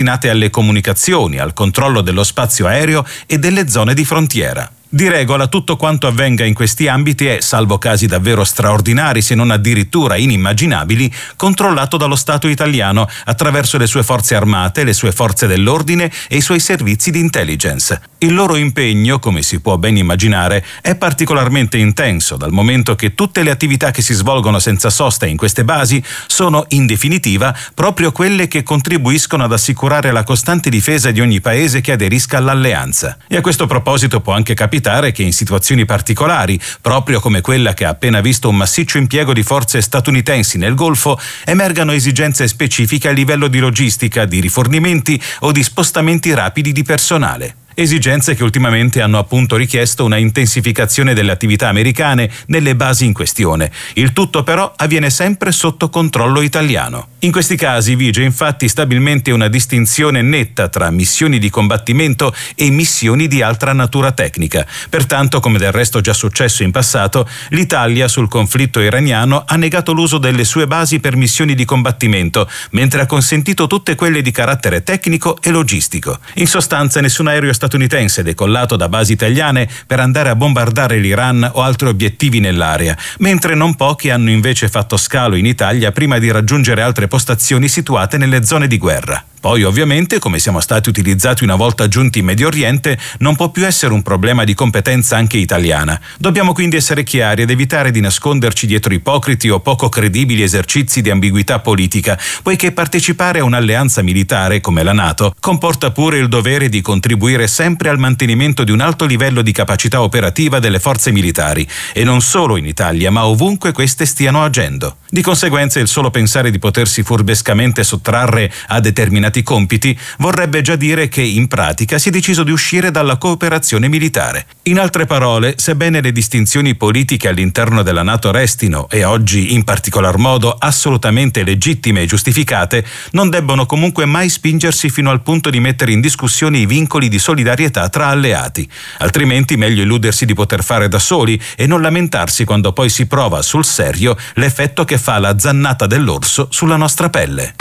destinate alle comunicazioni, al controllo dello spazio aereo e delle zone di frontiera. Di regola tutto quanto avvenga in questi ambiti è, salvo casi davvero straordinari se non addirittura inimmaginabili, controllato dallo Stato italiano attraverso le sue forze armate, le sue forze dell'ordine e i suoi servizi di intelligence. Il loro impegno, come si può ben immaginare, è particolarmente intenso, dal momento che tutte le attività che si svolgono senza sosta in queste basi sono, in definitiva, proprio quelle che contribuiscono ad assicurare la costante difesa di ogni paese che aderisca all'alleanza. E a questo proposito può anche capitare che in situazioni particolari, proprio come quella che ha appena visto un massiccio impiego di forze statunitensi nel Golfo, emergano esigenze specifiche a livello di logistica, di rifornimenti o di spostamenti rapidi di personale. Esigenze che ultimamente hanno appunto richiesto una intensificazione delle attività americane nelle basi in questione. Il tutto però avviene sempre sotto controllo italiano. In questi casi vige infatti stabilmente una distinzione netta tra missioni di combattimento e missioni di altra natura tecnica. Pertanto, come del resto già successo in passato, l'Italia sul conflitto iraniano ha negato l'uso delle sue basi per missioni di combattimento, mentre ha consentito tutte quelle di carattere tecnico e logistico. In sostanza, nessun aereo statunitense decollato da basi italiane per andare a bombardare l'Iran o altri obiettivi nell'area, mentre non pochi hanno invece fatto scalo in Italia prima di raggiungere altre postazioni situate nelle zone di guerra. Poi ovviamente, come siamo stati utilizzati una volta giunti in Medio Oriente, non può più essere un problema di competenza anche italiana. Dobbiamo quindi essere chiari ed evitare di nasconderci dietro ipocriti o poco credibili esercizi di ambiguità politica, poiché partecipare a un'alleanza militare come la NATO comporta pure il dovere di contribuire sempre al mantenimento di un alto livello di capacità operativa delle forze militari, e non solo in Italia, ma ovunque queste stiano agendo. Di conseguenza, il solo pensare di potersi furbescamente sottrarre a determinati compiti vorrebbe già dire che in pratica si è deciso di uscire dalla cooperazione militare. In altre parole, sebbene le distinzioni politiche all'interno della NATO restino, e oggi in particolar modo assolutamente legittime e giustificate, non debbono comunque mai spingersi fino al punto di mettere in discussione i vincoli di solidarietà tra alleati. Altrimenti meglio illudersi di poter fare da soli e non lamentarsi quando poi si prova sul serio l'effetto che fa la zannata dell'orso sulla nostra pelle.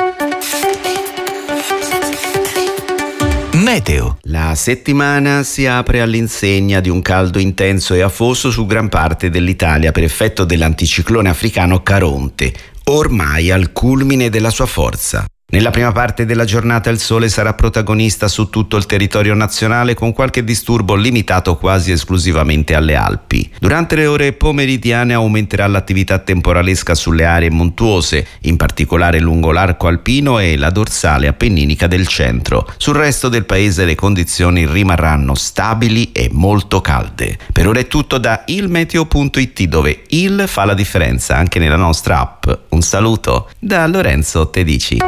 Meteo. La settimana si apre all'insegna di un caldo intenso e afoso su gran parte dell'Italia per effetto dell'anticiclone africano Caronte, ormai al culmine della sua forza. Nella prima parte della giornata il sole sarà protagonista su tutto il territorio nazionale, con qualche disturbo limitato quasi esclusivamente alle Alpi. Durante le ore pomeridiane aumenterà l'attività temporalesca sulle aree montuose, in particolare lungo l'arco alpino e la dorsale appenninica del centro. Sul resto del paese le condizioni rimarranno stabili e molto calde. Per ora è tutto da ilmeteo.it, dove il fa la differenza anche nella nostra app. Un saluto da Lorenzo Tedici.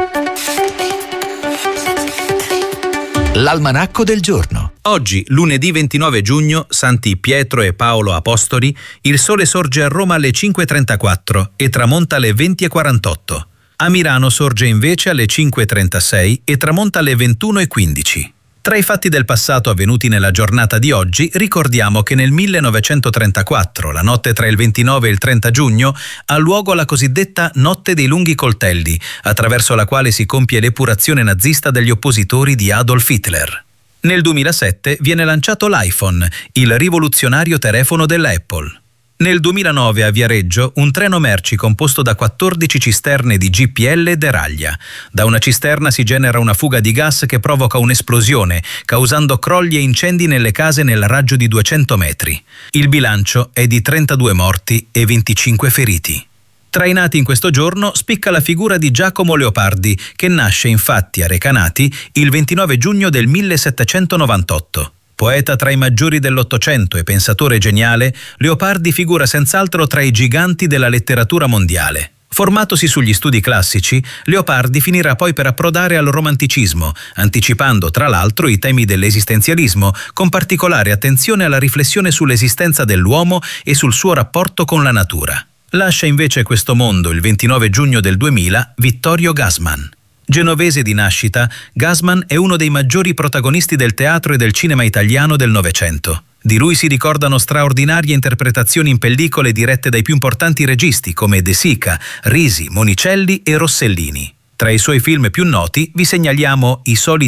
L'almanacco del giorno. Oggi, lunedì 29 giugno, Santi Pietro e Paolo Apostoli, il sole sorge a Roma alle 5:34 e tramonta alle 20:48. A Milano sorge invece alle 5:36 e tramonta alle 21:15. Tra i fatti del passato avvenuti nella giornata di oggi, ricordiamo che nel 1934, la notte tra il 29 e il 30 giugno, ha luogo la cosiddetta Notte dei Lunghi Coltelli, attraverso la quale si compie l'epurazione nazista degli oppositori di Adolf Hitler. Nel 2007 viene lanciato l'iPhone, il rivoluzionario telefono della Apple. Nel 2009 a Viareggio un treno merci composto da 14 cisterne di GPL deraglia. Da una cisterna si genera una fuga di gas che provoca un'esplosione, causando crolli e incendi nelle case nel raggio di 200 metri. Il bilancio è di 32 morti e 25 feriti. Tra i nati in questo giorno spicca la figura di Giacomo Leopardi, che nasce infatti a Recanati il 29 giugno del 1798. Poeta tra i maggiori dell'Ottocento e pensatore geniale, Leopardi figura senz'altro tra i giganti della letteratura mondiale. Formatosi sugli studi classici, Leopardi finirà poi per approdare al romanticismo, anticipando tra l'altro i temi dell'esistenzialismo, con particolare attenzione alla riflessione sull'esistenza dell'uomo e sul suo rapporto con la natura. Lascia invece questo mondo il 29 giugno del 2000 Vittorio Gassman. Genovese di nascita, Gassman è uno dei maggiori protagonisti del teatro e del cinema italiano del Novecento. Di lui si ricordano straordinarie interpretazioni in pellicole dirette dai più importanti registi come De Sica, Risi, Monicelli e Rossellini. Tra i suoi film più noti vi segnaliamo I soliti